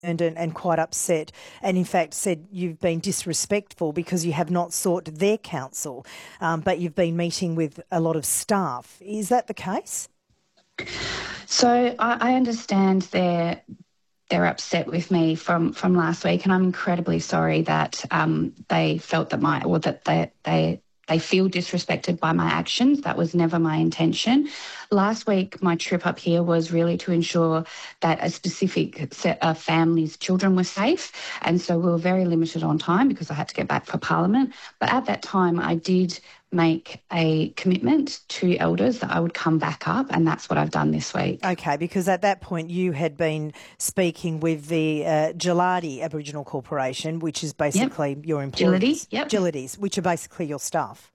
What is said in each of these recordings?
and quite upset, and in fact said you've been disrespectful because you have not sought their counsel, but you've been meeting with a lot of staff. Is that the case? So I understand they're upset with me from last week, and I'm incredibly sorry that they felt that they feel disrespected by my actions. That was never my intention. Last week, my trip up here was really to ensure that a specific set of families' children were safe, and so we were very limited on time because I had to get back for Parliament. But at that time, I did make a commitment to elders that I would come back up, and that's what I've done this week. Okay, because at that point you had been speaking with the Gelati Aboriginal Corporation, which is basically your employees. Gelati, which are basically your staff.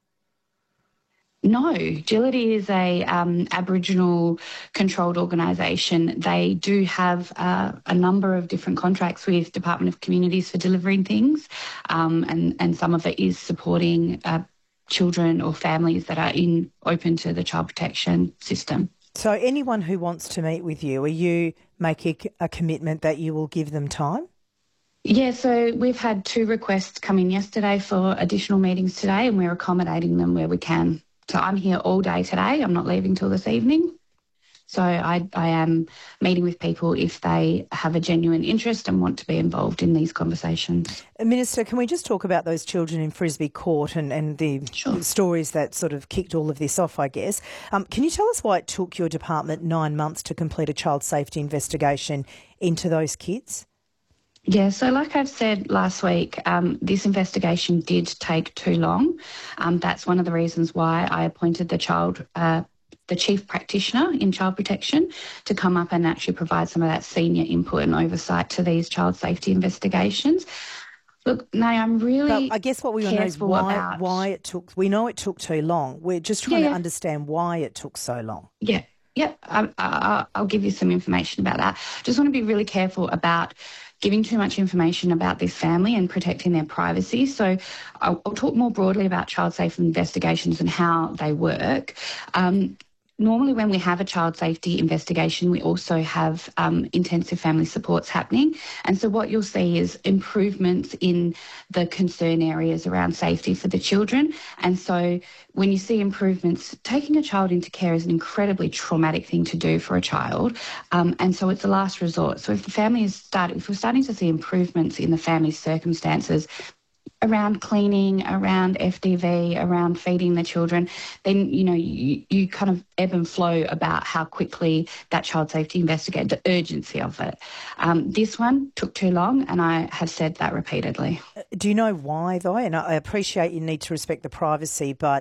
No, Gelati is a Aboriginal controlled organisation. They do have a number of different contracts with Department of Communities for delivering things, and some of it is supporting children or families that are open to the child protection system. So anyone who wants to meet with you, are you making a commitment that you will give them time? Yeah, so we've had 2 requests come in yesterday for additional meetings today, and we're accommodating them where we can. So I'm here all day today. I'm not leaving till this evening. So I am meeting with people if they have a genuine interest and want to be involved in these conversations. Minister, can we just talk about those children in Frisbee Court and the stories that sort of kicked all of this off, I guess? Can you tell us why it took your department 9 months to complete a child safety investigation into those kids? Yeah, so like I've said last week, this investigation did take too long. That's one of the reasons why I appointed the chief practitioner in child protection to come up and actually provide some of that senior input and oversight to these child safety investigations. Look, Nay, I'm really. But I guess what we want to know is why it took. We know it took too long. We're just trying to understand why it took so long. Yeah. I'll give you some information about that. Just want to be really careful about giving too much information about this family and protecting their privacy. So I'll talk more broadly about child safety investigations and how they work. Normally when we have a child safety investigation, we also have intensive family supports happening. And so what you'll see is improvements in the concern areas around safety for the children. And so when you see improvements, taking a child into care is an incredibly traumatic thing to do for a child. And so it's a last resort. So if we're starting to see improvements in the family's circumstances, around cleaning, around FDV, around feeding the children, then, you kind of ebb and flow about how quickly that child safety investigated, the urgency of it. This one took too long, and I have said that repeatedly. Do you know why, though? And I appreciate you need to respect the privacy, but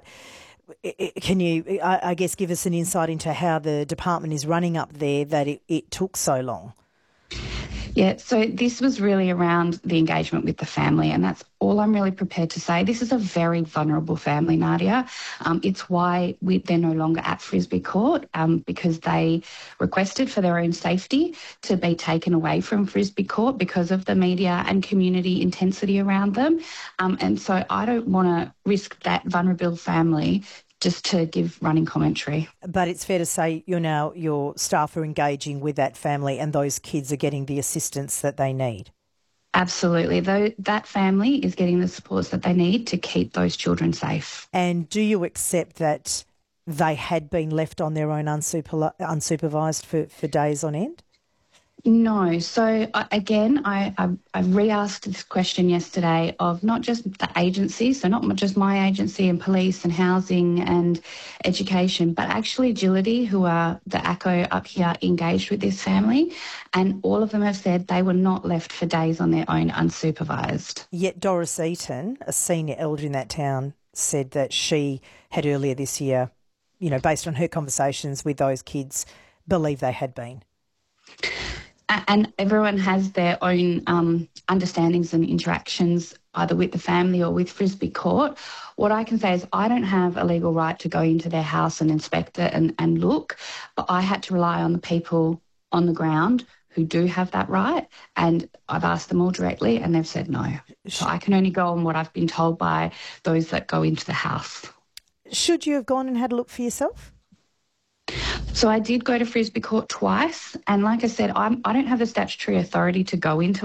can you, I guess, give us an insight into how the department is running up there that it took so long? Yeah, so this was really around the engagement with the family, and that's all I'm really prepared to say. This is a very vulnerable family, Nadia. It's why they're no longer at Frisbee Court, because they requested for their own safety to be taken away from Frisbee Court because of the media and community intensity around them. And so I don't want to risk that vulnerable family just to give running commentary. But it's fair to say your staff are engaging with that family and those kids are getting the assistance that they need. Absolutely. That family is getting the supports that they need to keep those children safe. And do you accept that they had been left on their own unsupervised for days on end? No. So, again, I re-asked this question yesterday of not just the agencies, so not just my agency and police and housing and education, but actually Gelati, who are the ACCO up here, engaged with this family, and all of them have said they were not left for days on their own unsupervised. Yet Doris Eaton, a senior elder in that town, said that she had earlier this year, based on her conversations with those kids, believed they had been. And everyone has their own understandings and interactions, either with the family or with Frisbee Court. What I can say is I don't have a legal right to go into their house and inspect it and look, but I had to rely on the people on the ground who do have that right, and I've asked them all directly and they've said no. So I can only go on what I've been told by those that go into the house. Should you have gone and had a look for yourself? So I did go to Frisbee Court twice, and like I said, I don't have the statutory authority to go into